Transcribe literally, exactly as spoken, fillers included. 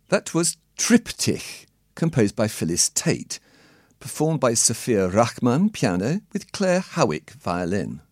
That was Triptych, composed by Phyllis Tate, performed by Sophia Rachman, piano, with Claire Howick, violin.